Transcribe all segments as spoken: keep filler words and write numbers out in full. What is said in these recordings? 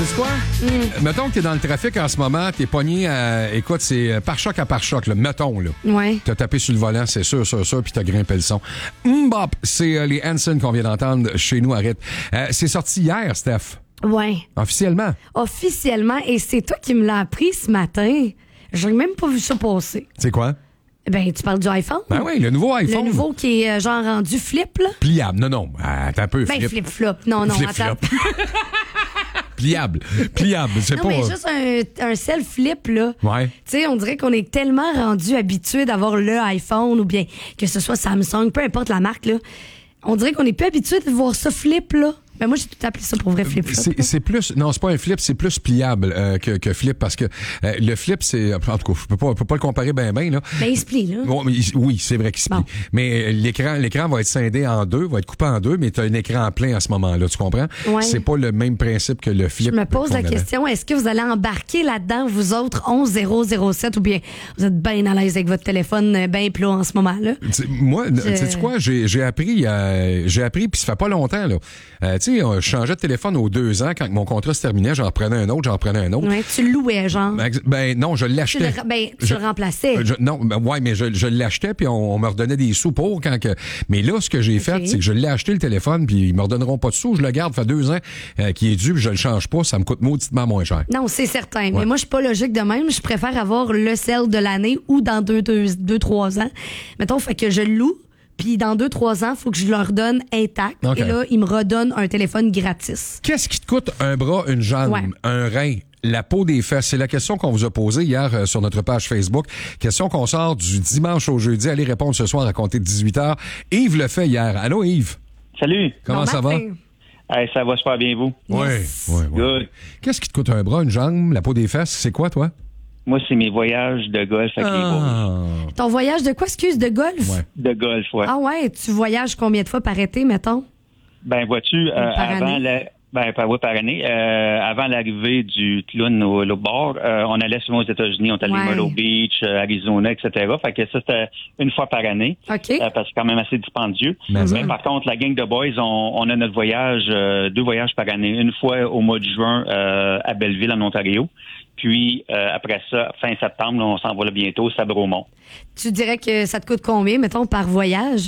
Sais-tu quoi? Mm. Mettons que t'es dans le trafic en ce moment, t'es pogné à... Écoute, c'est pare-choc à pare-choc, là. Mettons, là. Ouais. T'as tapé sur le volant, c'est sûr, sûr, sûr, puis t'as grimpé le son. Mbop, c'est euh, les Hanson qu'on vient d'entendre chez nous à Rythme. Euh, c'est sorti hier, Steph. Ouais. Officiellement. Officiellement, et c'est toi qui me l'as appris ce matin. J'ai même pas vu ça passer. C'est quoi? Ben, tu parles du iPhone? Ben oui, le nouveau iPhone. Le nouveau qui est euh, genre rendu flip, là? Pliable. Non, non. Attends un peu. Ben, flip. flip-flop. Non, non, Flip, attends. flop. Pliable. Pliable. C'est non, pas. mais juste un, un self flip, là. Ouais. Tu sais, on dirait qu'on est tellement rendu habitué d'avoir le iPhone ou bien que ce soit Samsung, peu importe la marque, là. On dirait qu'on est plus habitué de voir ça flip, là. Mais moi, j'ai tout appelé ça pour vrai flip flop. C'est, c'est plus, non, c'est pas un flip, c'est plus pliable euh, que, que flip parce que euh, le flip, c'est, en tout cas, je peux pas, peux pas le comparer ben ben là. Ben il se plie là. Bon, mais, oui, c'est vrai qu'il se plie. Bon. Mais euh, l'écran, l'écran va être scindé en deux, va être coupé en deux, mais t'as un écran plein à ce moment-là, tu comprends? Ouais. C'est pas le même principe que le flip. Je me pose qu'on la avait. question, est-ce que vous allez embarquer là-dedans, vous autres, onze zéro zéro sept, ou bien vous êtes bien à l'aise avec votre téléphone bien plat en ce moment-là? T'sais, moi, Je... tu sais quoi, j'ai, j'ai appris, euh, j'ai appris, puis ça fait pas longtemps là. Euh, tu sais, je changeais de téléphone aux deux ans quand mon contrat se terminait, j'en reprenais un autre, j'en reprenais un autre. Ouais, tu le louais, genre. Ben, ben non, je Tu l'achetais. le, ben, tu Je- le remplaçais. Je- non, ben, ouais, mais je, je l'achetais puis on, on me redonnait des sous pour quand que. Mais là, ce que j'ai fait, c'est que je l'ai acheté le téléphone puis ils me redonneront pas de sous. Je le garde, ça fait deux ans euh, qu'il est dû puis je le change pas. Ça me coûte mauditement moins cher. Non, c'est certain. Ouais. Mais moi, je suis pas logique de même. Je préfère avoir le sel de l'année ou dans deux, deux, deux, trois ans. Mettons, fait que je le loue. Puis dans deux, trois ans, il faut que je leur donne intact. OK. Et là, ils me redonnent un téléphone gratis. Qu'est-ce qui te coûte un bras, une jambe, Ouais. un rein? La peau des fesses, c'est la question qu'on vous a posée hier euh, sur notre page Facebook. Question qu'on sort du dimanche au jeudi. Allez répondre ce soir à compter de dix-huit heures. Yves le fait hier. Allô, Yves? Salut. Comment Bon ça matin. Hey, ça va super bien, vous? va? Yes. Oui, oui, oui. Good. Qu'est-ce qui te coûte un bras, une jambe, la peau des fesses? C'est quoi, toi? Moi, c'est mes voyages de golf avec les boys. Ah. Ton voyage de quoi, excuse, de golf? Ouais. De golf, ouais. Ah ouais, tu voyages combien de fois par été, mettons? Ben, vois-tu, euh, Par avant année? la... Ben, par, ouais, par année. Euh, avant l'arrivée du clown au, au bord, euh, on allait souvent aux États-Unis, on est allé Ouais. Myrtle Beach, euh, Arizona, et cetera. Fait que ça, c'était une fois par année. OK. Euh, parce que c'est quand même assez dispendieux. Mais Mais hein? par contre, la gang de boys, on, on a notre voyage, euh, deux voyages par année. Une fois au mois de juin euh, à Belleville, en Ontario. Puis euh, après ça, fin septembre, là, on s'en va là bientôt, Saint-Bromont. Tu dirais que ça te coûte combien, mettons, par voyage?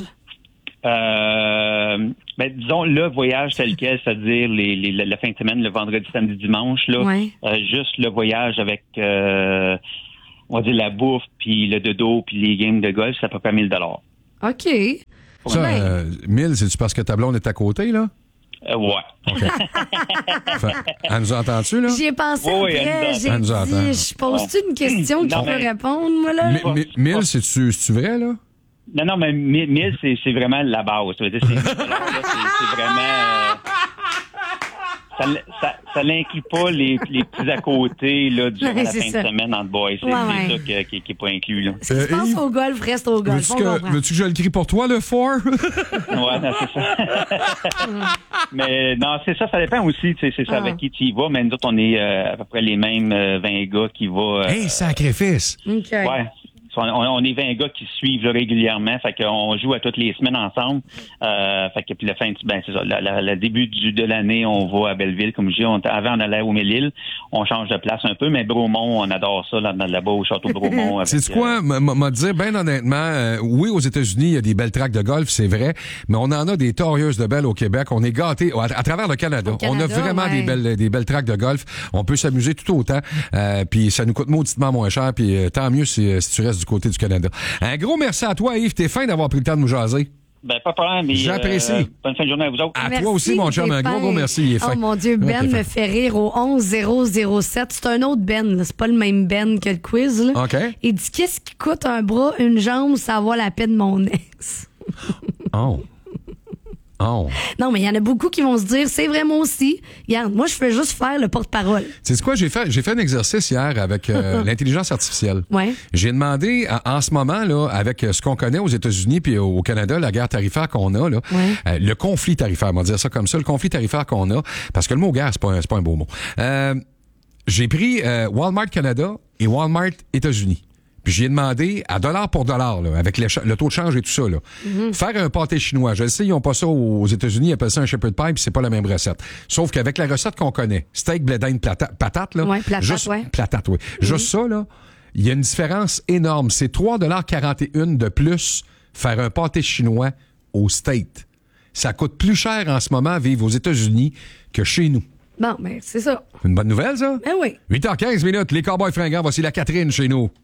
Euh, ben, disons le voyage tel quel, c'est-à-dire les, les, la fin de semaine, le vendredi, samedi, dimanche, là, Ouais. euh, juste le voyage avec, euh, on va dire la bouffe, puis le dodo, puis les games de golf, c'est à peu près mille dollars. OK. Ça, Ouais. euh, mille, c'est-tu parce que ta blonde est à côté, là? Euh, ouais. Fait, elle nous entend-tu, là? J'y ai pensé Oui, oui, après, elle nous j'ai entend. Elle nous entend. dit, je pose-tu une question Non, qui peut mais- répondre, moi, là? Mi- mi- mille, c'est-tu, c'est-tu vrai, là? Non, non, mais mille, mille, c'est, c'est vraiment la base. Ça veut dire, c'est, mille dollars, là, c'est, c'est vraiment... euh, ça, l- ça, ça l'inclut pas les, les petits à côté là, durant Ouais, la c'est fin ça. de semaine entre boys. C'est, Ouais, c'est ouais. ça que- qui, qui est pas inclus. Là. Ce qui se passe Yves, au golf reste au golf. veux-tu, On que, comprend. veux-tu que je le crie pour toi, le four? Ouais, non, c'est ça. Mais non, c'est ça, ça dépend aussi, tu sais, c'est ça Ah. avec qui tu y vas, mais nous autres, on est euh, à peu près les mêmes euh, vingt gars qui vont. Euh, Hey, sacrifice! OK. ouais. On, on est vingt gars qui suivent là, régulièrement, fait qu'on joue à toutes les semaines ensemble. Euh, fait que puis la fin, de- ben c'est ça, la- la- le début du, de l'année, on va à Belleville, comme je dis. On, avant, on allait au Mille-Îles, on change de place un peu, mais Bromont, on adore ça là, là-bas au château de Bromont. avec, Sais-tu euh, quoi? M- m- M'a dire, ben honnêtement, euh, oui, aux États-Unis, il y a des belles tracks de golf, c'est vrai, mais on en a des torieuses de belles au Québec. On est gâtés à, à travers le Canada. Au Canada, on a vraiment ouais. des belles des belles tracks de golf. On peut s'amuser tout autant, euh, puis ça nous coûte mauditement moins cher, puis euh, tant mieux si, si tu restes du côté du Canada. Un gros merci à toi, Yves. T'es fin d'avoir pris le temps de nous jaser. Ben, pas de problème. mais, J'apprécie. euh, bonne fin de journée à vous autres. À Merci, toi aussi, mon chum. t'es Un gros, fin. gros merci. Il est fin. Oh mon Dieu, Ouais, Ben t'es fin. me fait rire au onze zéro zéro sept. C'est un autre Ben, là. C'est pas le même Ben que le quiz. Là. OK. Il dit qu'est-ce qui coûte un bras, une jambe, ça vaut la peine de mon ex. Oh. Oh. Non, mais il y en a beaucoup qui vont se dire c'est vrai moi aussi. Regarde, moi je fais juste faire le porte-parole. C'est quoi? J'ai fait, j'ai fait un exercice hier avec euh, l'intelligence artificielle. Ouais. J'ai demandé, en, en ce moment, là, avec ce qu'on connaît aux États-Unis puis au Canada, la guerre tarifaire qu'on a, là, Ouais. euh, le conflit tarifaire, on va dire ça comme ça, le conflit tarifaire qu'on a, parce que le mot guerre, c'est pas un, c'est pas un beau mot. Euh, j'ai pris euh, Walmart Canada et Walmart États-Unis. Puis j'y ai demandé à dollar pour dollar, là, avec le, le taux de change et tout ça, là. Mm-hmm. Faire un pâté chinois. Je le sais, ils n'ont pas ça aux États-Unis, ils appellent ça un shepherd pie, puis c'est pas la même recette. Sauf qu'avec la recette qu'on connaît, steak, blé d'Inde, plata, patate, là. Ouais, platate, juste, ouais. Platate, oui. Mm-hmm. Juste ça, là, il y a une différence énorme. C'est trois dollars quarante et un de plus faire un pâté chinois au States. Ça coûte plus cher en ce moment à vivre aux États-Unis que chez nous. Bon, ben, c'est ça. Une bonne nouvelle, ça? Ben oui. huit heures quinze minutes, les Cowboys fringants, voici la Catherine chez nous.